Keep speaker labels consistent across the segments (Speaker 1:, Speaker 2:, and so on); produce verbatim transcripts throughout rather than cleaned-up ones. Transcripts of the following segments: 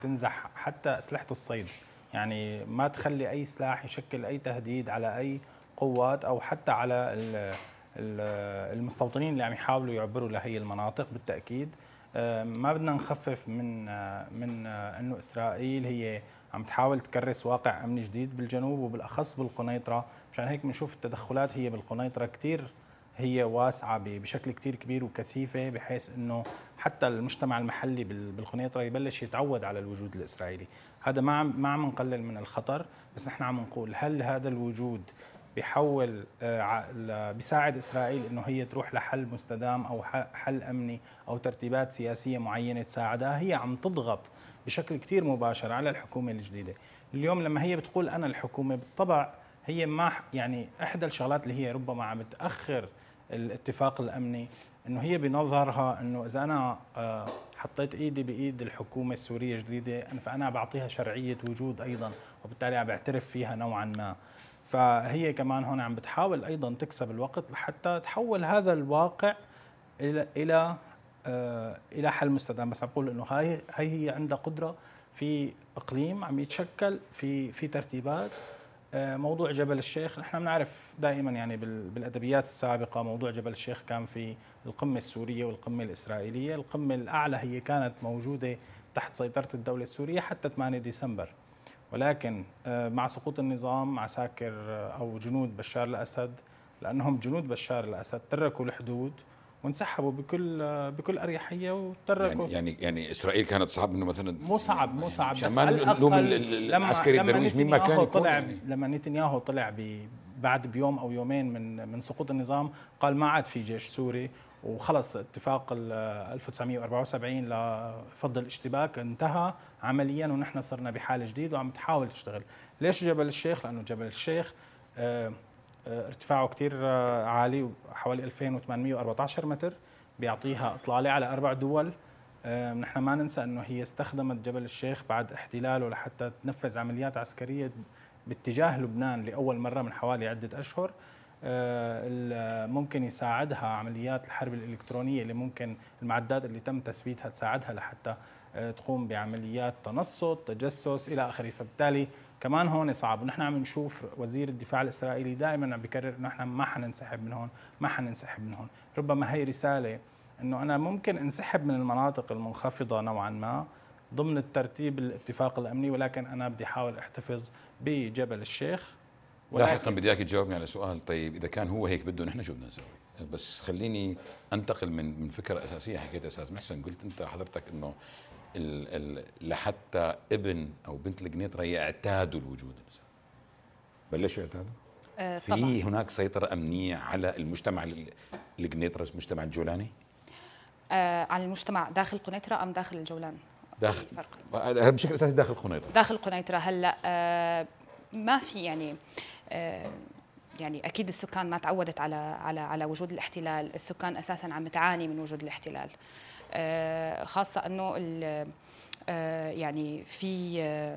Speaker 1: تنزح حتى أسلحة الصيد، يعني ما تخلي أي سلاح يشكل أي تهديد على أي قوات أو حتى على المستوطنين اللي عم يحاولوا يعبروا لهي المناطق. بالتأكيد ما بدنا نخفف من من انه اسرائيل هي عم تحاول تكرس واقع امني جديد بالجنوب وبالاخص بالقنيطره، مشان هيك بنشوف التدخلات هي بالقنيطره كثير هي واسعه بشكل كثير كبير وكثيفه، بحيث انه حتى المجتمع المحلي بالقنيطره يبلش يتعود على الوجود الاسرائيلي. هذا ما عم ما عم نقلل من الخطر، بس نحن عم نقول هل هذا الوجود بيحول بيساعد اسرائيل انه هي تروح لحل مستدام او حل امني او ترتيبات سياسيه معينه تساعدها؟ هي عم تضغط بشكل كثير مباشر على الحكومه الجديده. اليوم لما هي بتقول انا الحكومه، بالطبع هي ما يعني احدى الشغلات اللي هي ربما عم تاخر الاتفاق الامني، انه هي بنظرها انه اذا انا حطيت ايدي بايد الحكومه السوريه الجديده فانا بعطيها شرعيه وجود ايضا، وبالتالي عم بعترف فيها نوعا ما. فهي كمان هون عم بتحاول ايضا تكسب الوقت لحتى تحول هذا الواقع الى الى الى حل مستدام. بس بقول انه هاي هي عندها قدره في اقليم عم يتشكل في في ترتيبات. موضوع جبل الشيخ نحن بنعرف دائما يعني بالادبيات السابقه موضوع جبل الشيخ كان في القمه السوريه والقمه الاسرائيليه، القمه الاعلى هي كانت موجوده تحت سيطره الدوله السوريه حتى ثمانية ديسمبر، ولكن مع سقوط النظام عساكر أو جنود بشار الأسد، لأنهم جنود بشار الأسد تركوا الحدود وانسحبوا بكل بكل أريحية وتركوا.
Speaker 2: يعني يعني يعني إسرائيل كانت صعب إنه مثلا
Speaker 1: مو صعب مو صعب
Speaker 2: يعني
Speaker 1: بس
Speaker 2: على
Speaker 1: الأقل
Speaker 2: العسكري الدرويش مين ما كان
Speaker 1: طلع
Speaker 2: يعني.
Speaker 1: لما نتنياهو طلع بعد بيوم أو يومين من من سقوط النظام قال ما عاد في جيش سوري وخلص اتفاق ألف وتسعمئة وأربعة وسبعين لفض الاشتباك انتهى عمليا ونحن صرنا بحال جديد وعم تحاول تشتغل. ليش جبل الشيخ؟ لأنه جبل الشيخ اه اه ارتفاعه كتير اه عالي حوالي ألفين وثمانمئة وأربعة عشر متر، بيعطيها إطلالة على أربع دول. اه نحن ما ننسى أنه هي استخدمت جبل الشيخ بعد احتلاله لحتى تنفذ عمليات عسكرية باتجاه لبنان لأول مرة من حوالي عدة أشهر. ممكن يساعدها عمليات الحرب الإلكترونية اللي ممكن المعدات اللي تم تثبيتها تساعدها لحتى تقوم بعمليات تنصت تجسس إلى آخره. فبالتالي كمان هون صعب، ونحن عم نشوف وزير الدفاع الإسرائيلي دائما عم بيكرر إنه نحن ما حننسحب من هون ما حننسحب من هون. ربما هي رسالة إنه أنا ممكن انسحب من المناطق المنخفضة نوعا ما ضمن الترتيب الاتفاق الأمني، ولكن أنا بدي أحاول أحتفظ بجبل الشيخ.
Speaker 2: لاحقا بدي اياك تجاوبني على سؤال، طيب اذا كان هو هيك بده نحن شو بدنا نسوي؟ بس خليني انتقل من من فكره اساسيه حكيت استاذ محسن، قلت انت حضرتك انه ال ال لحتى ابن او بنت القنيطره يعتادوا الوجود، بلشوا يعتادوا؟
Speaker 3: آه
Speaker 2: في هناك سيطره امنيه على المجتمع القنيطره المجتمع الجولاني؟
Speaker 3: آه على المجتمع داخل قنيطره ام داخل الجولان؟
Speaker 2: داخل الفرق بشكل اساسي داخل قنيطره.
Speaker 3: داخل قنيطره هلا آه ما في يعني آه يعني اكيد السكان ما تعودت على على على وجود الاحتلال، السكان اساسا عم تعاني من وجود الاحتلال، آه خاصه انه آه يعني في آه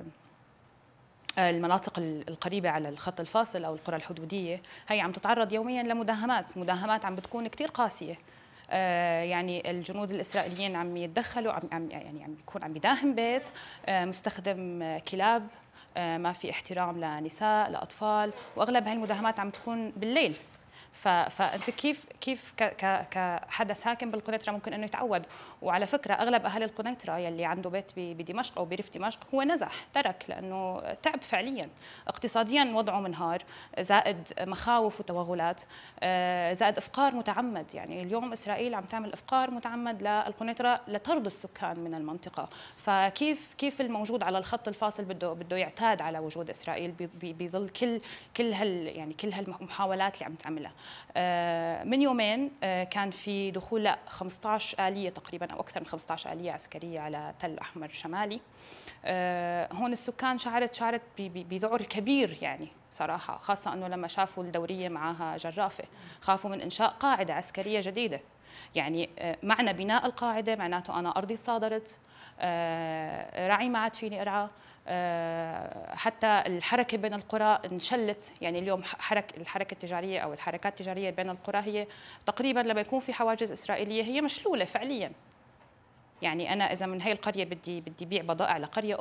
Speaker 3: المناطق القريبة على الخط الفاصل أو القرى الحدودية هي عم تتعرض يوميا لمداهمات، مداهمات عم بتكون كتير قاسية. آه يعني الجنود الإسرائيليين عم يتدخلوا، عم عم يعني عم بيكون عم بيداهم بيت، آه مستخدم آه كلاب، آه ما في احترام لنساء لأطفال، وأغلب هاي المداهمات عم تكون بالليل. فانت كيف كيف كحدا ساكن بالقنيطره ممكن انه يتعود؟ وعلى فكره اغلب اهالي القنيطره يلي عنده بيت بدمشق او بريف دمشق هو نزح ترك لانه تعب فعليا، اقتصاديا وضعه منهار، زائد مخاوف وتوغلات، زائد افقار متعمد. يعني اليوم اسرائيل عم تعمل افقار متعمد للقنيطره لطرد السكان من المنطقه. فكيف كيف الموجود على الخط الفاصل بده بده يعتاد على وجود اسرائيل بظل كل كل هال يعني كل هالمحاولات اللي عم تعملها. من يومين كان في دخول لا خمسة عشر آلية تقريبا او اكثر من خمسة عشر آلية عسكريه على تل احمر شمالي. هون السكان شعرت شعرت بذعر كبير يعني صراحه، خاصه انه لما شافوا الدوريه معها جرافه خافوا من انشاء قاعده عسكريه جديده. يعني معنى بناء القاعده معناته انا ارضي صادرت، رعي ما عاد فيني ارعى، حتى الحركه بين القرى انشلت. يعني اليوم حرك الحركه التجاريه او الحركات التجاريه بين القرى هي تقريبا لما يكون في حواجز اسرائيليه هي مشلوله فعليا. يعني انا اذا من هي القريه بدي بدي بيع بضائع لقريه